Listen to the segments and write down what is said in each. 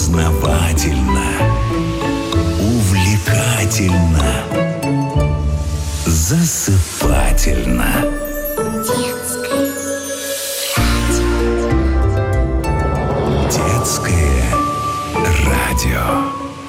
Познавательно. Увлекательно. Засыпательно. Детское радио.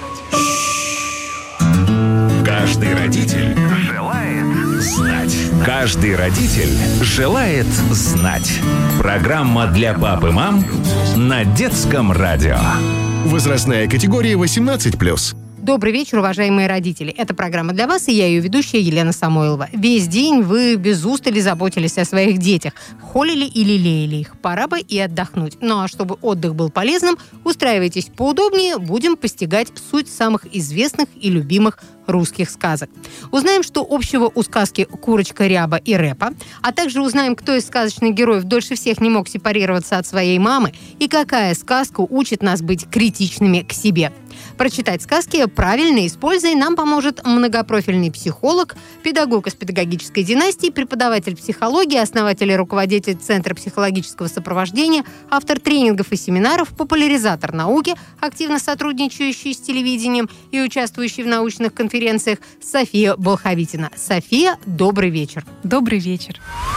Каждый родитель желает знать. Каждый родитель желает знать. Программа для пап и мам на Детском радио. Возрастная категория 18+. Добрый вечер, уважаемые родители. Это программа для вас, и я ее ведущая Елена Самойлова. Весь день вы без устали заботились о своих детях, холили и лелеяли их. Пора бы и отдохнуть. Ну а чтобы отдых был полезным, устраивайтесь поудобнее, будем постигать суть самых известных и любимых русских сказок. Узнаем, что общего у сказки «Курочка, ряба» и «Репа», а также узнаем, кто из сказочных героев дольше всех не мог сепарироваться от своей мамы и какая сказка учит нас быть критичными к себе. Прочитать сказки правильно используя нам поможет многопрофильный психолог, педагог из педагогической династии, преподаватель психологии, основатель и руководитель Центра психологического сопровождения, автор тренингов и семинаров, популяризатор науки, активно сотрудничающий с телевидением и участвующий в научных конференциях София Болховитина. София, добрый вечер. Добрый вечер.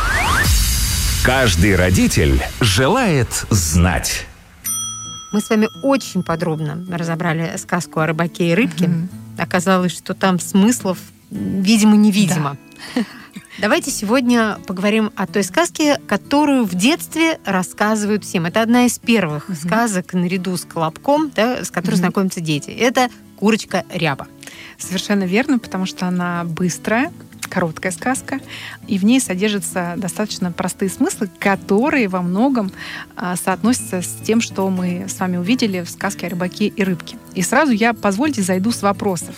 Каждый родитель желает знать. Мы с вами очень подробно разобрали сказку о рыбаке и рыбке. Оказалось, что там смыслов, видимо-невидимо. Да. Давайте сегодня поговорим о той сказке, которую в детстве рассказывают всем. Это одна из первых сказок наряду с «Колобком», да, с которой знакомятся дети. Это «Курочка, ряба». Совершенно верно, потому что она быстрая, короткая сказка, и в ней содержатся достаточно простые смыслы, которые во многом соотносятся с тем, что мы с вами увидели в сказке о рыбаке и рыбке. И сразу я, позвольте, зайду с вопросов.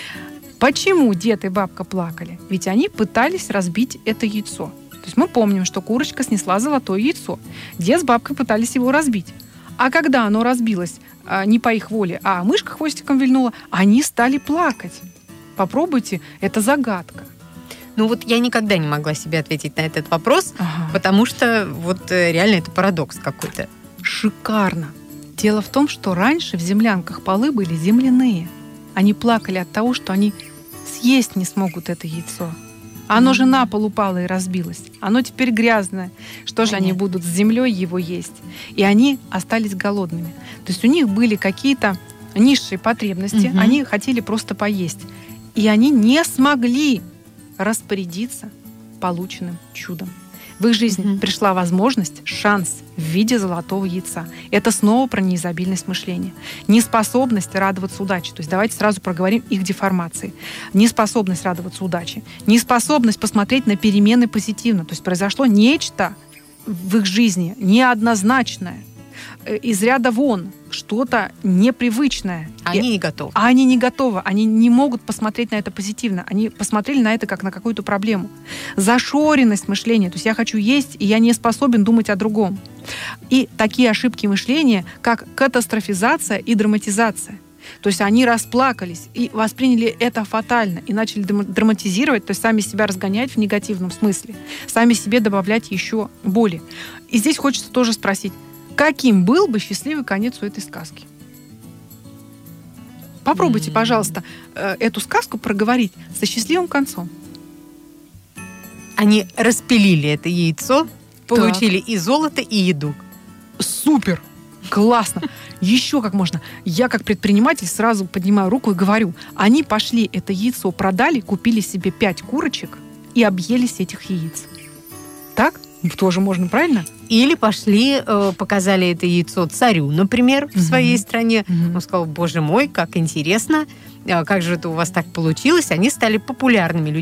Почему дед и бабка плакали? Ведь они пытались разбить это яйцо. То есть мы помним, что курочка снесла золотое яйцо. Дед с бабкой пытались его разбить. А когда оно разбилось не по их воле, а мышка хвостиком вильнула, они стали плакать. Попробуйте, это загадка. Ну вот я никогда не могла себе ответить на этот вопрос, потому что вот реально это парадокс какой-то. Шикарно. Дело в том, что раньше в землянках полы были земляные. Они плакали от того, что они съесть не смогут это яйцо. Оно же на пол упало и разбилось. Оно теперь грязное. Что же они будут с землей его есть? И они остались голодными. То есть у них были какие-то низшие потребности. Они хотели просто поесть. И они не смогли распорядиться полученным чудом. В их жизнь пришла возможность, шанс в виде золотого яйца. Это снова про неизобильность мышления. Неспособность радоваться удаче. То есть давайте сразу проговорим их деформации. Неспособность радоваться удаче. Неспособность посмотреть на перемены позитивно. То есть произошло нечто в их жизни неоднозначное, из ряда вон, что-то непривычное. Они не готовы. А они не готовы. Они не могут посмотреть на это позитивно. Они посмотрели на это как на какую-то проблему. Зашоренность мышления. То есть я хочу есть, и я не способен думать о другом. И такие ошибки мышления, как катастрофизация и драматизация. То есть они расплакались и восприняли это фатально, и начали драматизировать, то есть сами себя разгонять в негативном смысле, сами себе добавлять еще боли. И здесь хочется тоже спросить, каким был бы счастливый конец у этой сказки? Попробуйте, пожалуйста, эту сказку проговорить со счастливым концом. Они распилили это яйцо, получили и золото, и еду. Супер! Классно! Еще как можно. Я как предприниматель сразу поднимаю руку и говорю, они пошли это яйцо продали, купили себе 5 курочек и объелись этих яиц. Так? Тоже можно, правильно? Или пошли, показали это яйцо царю, например, в своей стране. Он сказал, боже мой, как интересно, как же это у вас так получилось. Они стали популярными людьми.